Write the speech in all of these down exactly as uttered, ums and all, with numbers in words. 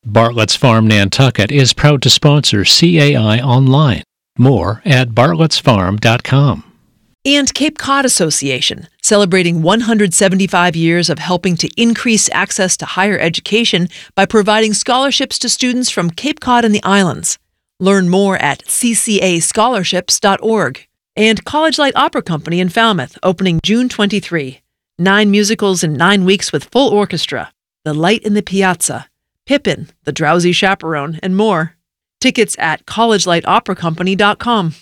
Bartlett's Farm Nantucket is proud to sponsor C A I Online. More at bartletts farm dot com. And Cape Cod Association, celebrating one hundred seventy-five years of helping to increase access to higher education by providing scholarships to students from Cape Cod and the islands. Learn more at c c a scholarships dot org. And College Light Opera Company in Falmouth, opening June twenty-third. Nine musicals in nine weeks with full orchestra. The Light in the Piazza, Pippin, The Drowsy Chaperone, and more. Tickets at college light opera company dot com.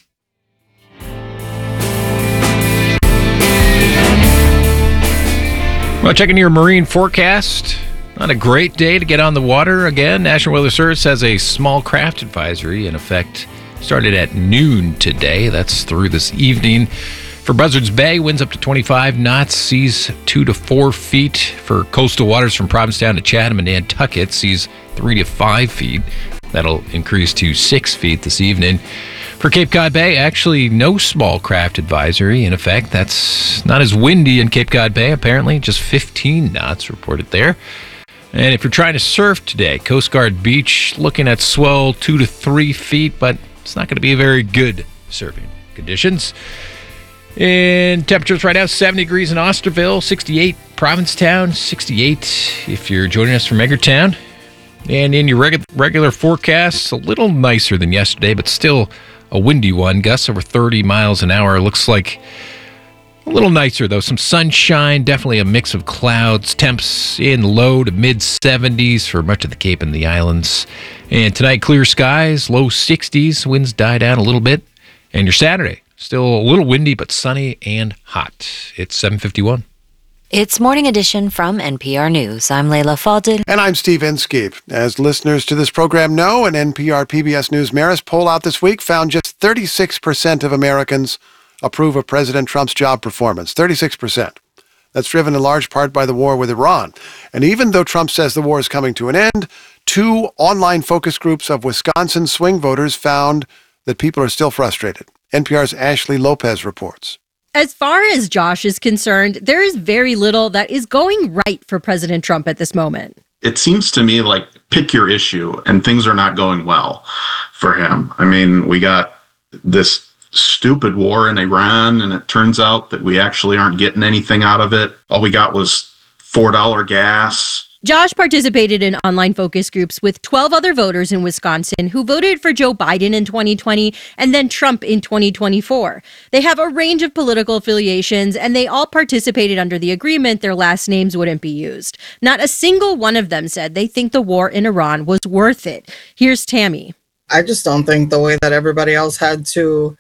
Well, checking your marine forecast. Not a great day to get on the water again. National Weather Service has a small craft advisory in effect. Started at noon today. That's through this evening. For Buzzards Bay, winds up to twenty-five knots, seas two to four feet. For coastal waters from Provincetown to Chatham and Nantucket, seas three to five feet. That'll increase to six feet this evening. For Cape Cod Bay, actually no small craft advisory in effect. That's not as windy in Cape Cod Bay, apparently. Just fifteen knots reported there. And if you're trying to surf today, Coast Guard Beach looking at swell two to three feet, but it's not going to be very good surfing conditions. And temperatures right now, seventy degrees in Osterville, sixty-eight Provincetown, sixty-eight if you're joining us from Edgartown. And in your regu- regular forecasts, a little nicer than yesterday, but still a windy one. Gusts over thirty miles an hour. Looks like a little nicer, though. Some sunshine, definitely a mix of clouds. Temps in low to mid seventies for much of the Cape and the islands. And tonight, clear skies, low sixties. Winds die down a little bit. And your Saturday, still a little windy, but sunny and hot. It's seven fifty-one. It's Morning Edition from N P R News. I'm Layla Faldin. And I'm Steve Inskeep. As listeners to this program know, an N P R P B S News Marist poll out this week found just thirty-six percent of Americans approve of President Trump's job performance. thirty-six percent. That's driven in large part by the war with Iran. And even though Trump says the war is coming to an end, two online focus groups of Wisconsin swing voters found that people are still frustrated. N P R's Ashley Lopez reports. As far as Josh is concerned, there is very little that is going right for President Trump at this moment. It seems to me like pick your issue, and things are not going well for him. I mean, we got this stupid war in Iran, and it turns out that we actually aren't getting anything out of it. All we got was four dollars gas. Josh participated in online focus groups with twelve other voters in Wisconsin who voted for Joe Biden in twenty twenty and then Trump in twenty twenty-four. They have a range of political affiliations, and they all participated under the agreement their last names wouldn't be used. Not a single one of them said they think the war in Iran was worth it. Here's Tammy. I just don't think the way that everybody else had to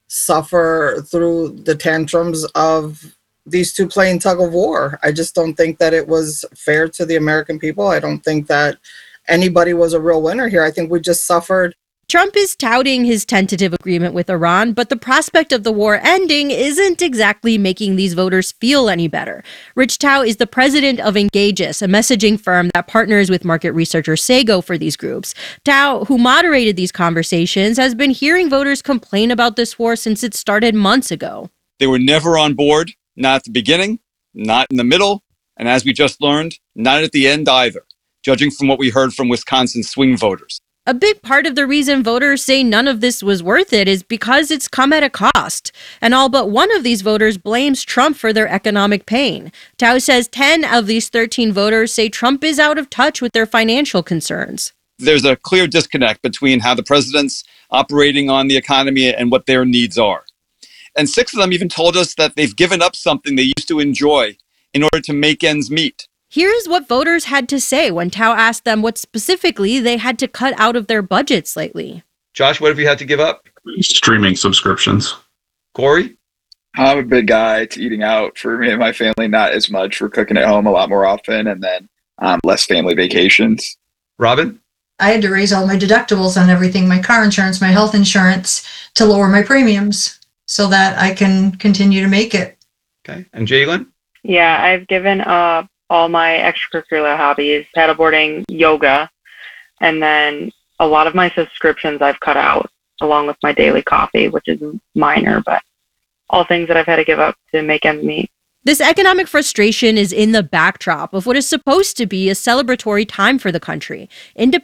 suffer through the tantrums of these two playing tug of war. I just don't think that it was fair to the American people. I don't think that anybody was a real winner here. I think we just suffered. Trump is touting his tentative agreement with Iran, but the prospect of the war ending isn't exactly making these voters feel any better. Rich Tao is the president of Engageus, a messaging firm that partners with market researcher Sago for these groups. Tao, who moderated these conversations, has been hearing voters complain about this war since it started months ago. They were never on board. Not at the beginning, not in the middle, and as we just learned, not at the end either, judging from what we heard from Wisconsin swing voters. A big part of the reason voters say none of this was worth it is because it's come at a cost. And all but one of these voters blames Trump for their economic pain. Tao says ten of these thirteen voters say Trump is out of touch with their financial concerns. There's a clear disconnect between how the president's operating on the economy and what their needs are. And six of them even told us that they've given up something they used to enjoy in order to make ends meet. Here's what voters had to say when Tao asked them what specifically they had to cut out of their budgets lately. Josh, what have you had to give up? Streaming subscriptions. Corey? I'm a big guy to eating out. For me and my family, not as much. We're cooking at home a lot more often, and then um, less family vacations. Robin? I had to raise all my deductibles on everything, my car insurance, my health insurance, to lower my premiums, so that I can continue to make it. Okay. And Jalen? Yeah, I've given up all my extracurricular hobbies, paddleboarding, yoga, and then a lot of my subscriptions I've cut out, along with my daily coffee, which is minor, but all things that I've had to give up to make ends meet. This economic frustration is in the backdrop of what is supposed to be a celebratory time for the country. Independent